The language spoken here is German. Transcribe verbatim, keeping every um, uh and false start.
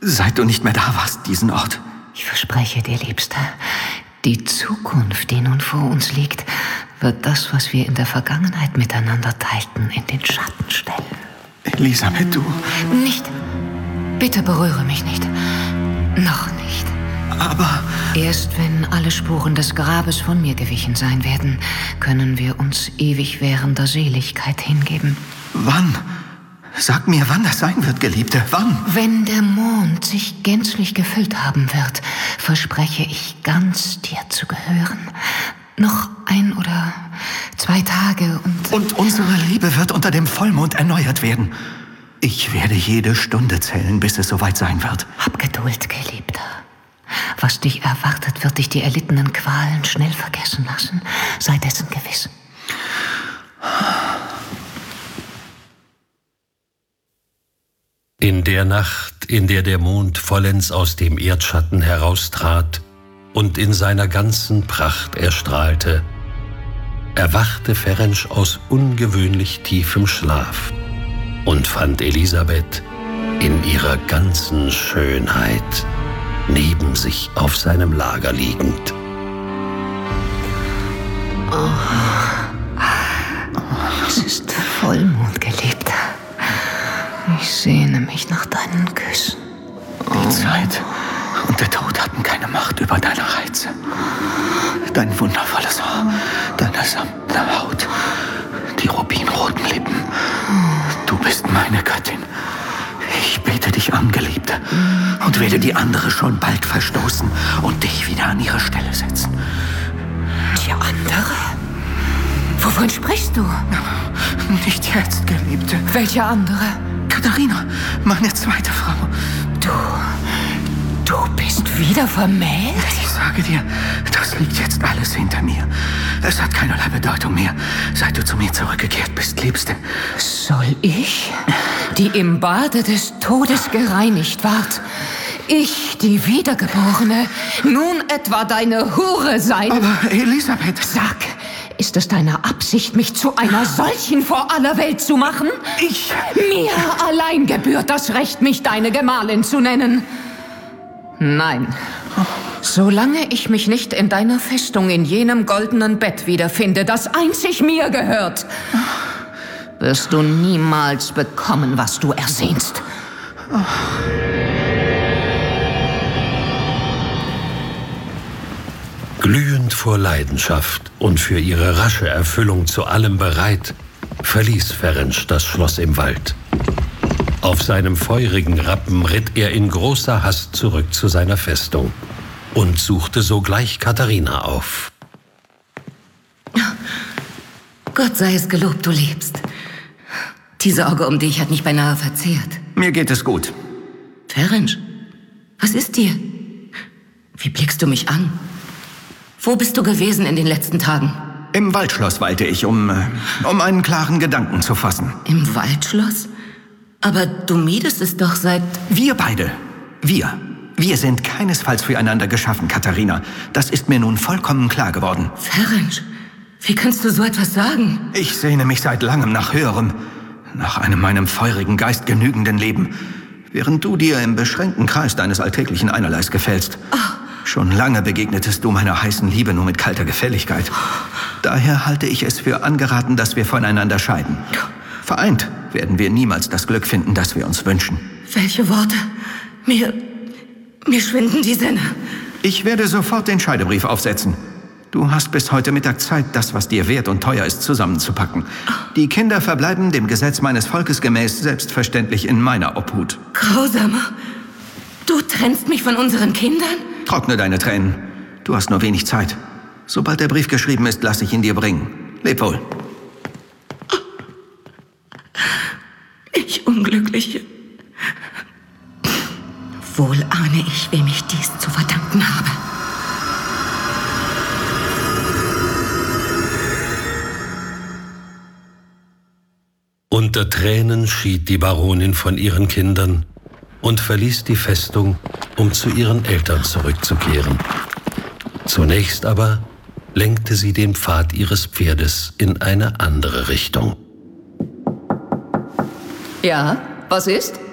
seit du nicht mehr da warst, diesen Ort. Ich verspreche dir, Liebster, die Zukunft, die nun vor uns liegt, wird das, was wir in der Vergangenheit miteinander teilten, in den Schatten stellen. Elisabeth, du... Nicht. Bitte berühre mich nicht. Noch nicht. Aber... Erst wenn alle Spuren des Grabes von mir gewichen sein werden, können wir uns ewig währender Seligkeit hingeben. Wann? Sag mir, wann das sein wird, Geliebte. Wann? Wenn der Mond sich gänzlich gefüllt haben wird, verspreche ich, ganz dir zu gehören. Noch ein oder zwei Tage und... Und unsere Liebe wird unter dem Vollmond erneuert werden. Ich werde jede Stunde zählen, bis es soweit sein wird. Hab Geduld, Geliebter. Was dich erwartet, wird dich die erlittenen Qualen schnell vergessen lassen. Sei dessen gewiss. In der Nacht, in der der Mond vollends aus dem Erdschatten heraustrat und in seiner ganzen Pracht erstrahlte, erwachte Ferenc aus ungewöhnlich tiefem Schlaf und fand Elisabeth in ihrer ganzen Schönheit neben sich auf seinem Lager liegend. Oh, es ist Vollmond, Geliebter. Ich sehne mich nach deinen Küssen. Oh. Die Zeit und der Tod hatten keine Macht über deine Reize. Dein wundervolles Haar, deine samtene Haut, die rubinroten Lippen. Du bist meine Göttin. Ich bete dich an, Geliebte, und werde die andere schon bald verstoßen und dich wieder an ihre Stelle setzen. Die andere? Wovon sprichst du? Nicht jetzt, Geliebte. Welche andere? Katharina, meine zweite Frau. Du, du bist wieder vermählt? Ich sage dir, das liegt jetzt alles hinter mir. Es hat keinerlei Bedeutung mehr, seit du zu mir zurückgekehrt bist, Liebste. Soll ich, die im Bade des Todes gereinigt ward, ich, die Wiedergeborene, nun etwa deine Hure sein? Aber Elisabeth... Sag, ist es deine Absicht, mich zu einer solchen vor aller Welt zu machen? Ich... Mir allein gebührt das Recht, mich deine Gemahlin zu nennen. Nein. Solange ich mich nicht in deiner Festung in jenem goldenen Bett wiederfinde, das einzig mir gehört, wirst du niemals bekommen, was du ersehnst. Glühend vor Leidenschaft und für ihre rasche Erfüllung zu allem bereit, verließ Ferenc das Schloss im Wald. Auf seinem feurigen Rappen ritt er in großer Hast zurück zu seiner Festung und suchte sogleich Katharina auf. Gott sei es gelobt, du lebst. Die Sorge um dich hat mich beinahe verzehrt. Mir geht es gut. Ferenc, was ist dir? Wie blickst du mich an? Wo bist du gewesen in den letzten Tagen? Im Waldschloss weilte ich, um, um einen klaren Gedanken zu fassen. Im Waldschloss? Aber du miedest es doch seit... Wir beide. Wir. Wir sind keinesfalls füreinander geschaffen, Katharina. Das ist mir nun vollkommen klar geworden. Ferenc, wie kannst du so etwas sagen? Ich sehne mich seit langem nach Höherem, nach einem meinem feurigen Geist genügenden Leben, während du dir im beschränkten Kreis deines alltäglichen Einerleis gefällst. Oh. Schon lange begegnetest du meiner heißen Liebe nur mit kalter Gefälligkeit. Daher halte ich es für angeraten, dass wir voneinander scheiden. Vereint werden wir niemals das Glück finden, das wir uns wünschen. Welche Worte? Mir... mir schwinden die Sinne. Ich werde sofort den Scheidebrief aufsetzen. Du hast bis heute Mittag Zeit, das, was dir wert und teuer ist, zusammenzupacken. Die Kinder verbleiben dem Gesetz meines Volkes gemäß selbstverständlich in meiner Obhut. Grausamer. Du trennst mich von unseren Kindern? Trockne deine Tränen. Du hast nur wenig Zeit. Sobald der Brief geschrieben ist, lass ich ihn dir bringen. Leb wohl. Ich Unglückliche. Wohl ahne ich, wem ich dies zu verdanken habe. Unter Tränen schied die Baronin von ihren Kindern und verließ die Festung, um zu ihren Eltern zurückzukehren. Zunächst aber lenkte sie den Pfad ihres Pferdes in eine andere Richtung. Ja, was ist?